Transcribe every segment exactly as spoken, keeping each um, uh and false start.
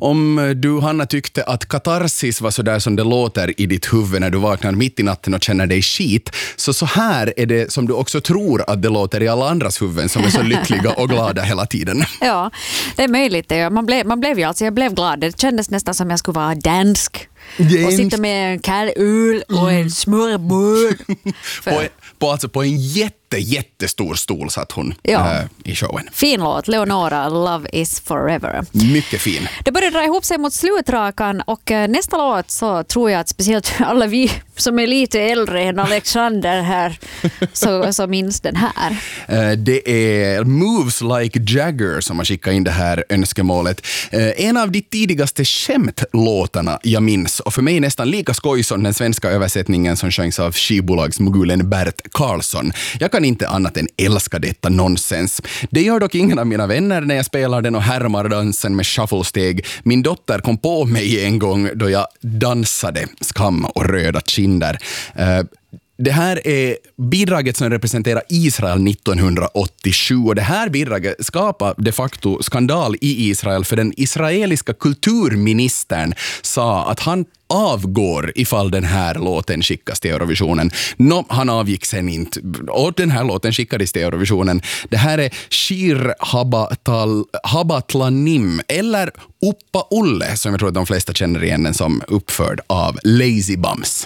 Om du, Hanna, tyckte att katarsis var så där som det låter i ditt huvud när du vaknar mitt i natten och känner dig skit, så så här är det som du också tror att det låter i alla andras huvuden som är så lyckliga och glada hela tiden. Ja, det är möjligt. Man blev, man blev ju alltså, jag blev glad. Det kändes nästan som jag skulle vara dansk. Dansk. Och sitta med en kall öl och en smörbröd. på, på, alltså på en jätte, jättestor stol satt hon ja. äh, i showen. Fin låt, Leonora, Love is forever. Mycket fin. Det börjar dra ihop sig mot slutrakan och nästa låt så tror jag att speciellt alla vi som är lite äldre än Alexander här så, så minns den här. Uh, det är Moves Like Jagger som har skickat in det här önskemålet. Uh, en av de tidigaste skämtlåtarna jag minns, och för mig nästan lika skoj som den svenska översättningen som sjöngs av skivbolagsmogulen Bert Karlsson. Jag kan inte annat än älska detta nonsens. Det gör dock ingen av mina vänner när jag spelar den och härmar dansen med shufflesteg. Min dotter kom på mig en gång då jag dansade skam och röda kinder. Uh, Det här är bidraget som representerar Israel nittonhundraåttiosju, och det här bidraget skapar de facto skandal i Israel, för den israeliska kulturministern sa att han avgår ifall den här låten skickas till Eurovisionen. No, han avgick sen inte, och den här låten skickades till Eurovisionen. Det här är Shir Habatal, Habatlanim, eller Uppa Ulle, som jag tror att de flesta känner igen den som, uppförd av Lazy Bums.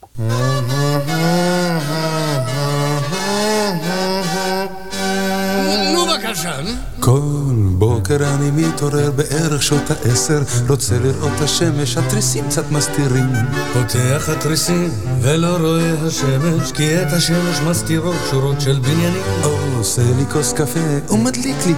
נו בבקשה. כל בוקר אני מתעורר בערך שעות העשר, רוצה לראות השמש, התריסים קצת מסתירים. פותח התריסים ולא רואה השמש, כי את השמש מסתירות שורות של בניינים. עושה לי כוס קפה ומדליק לי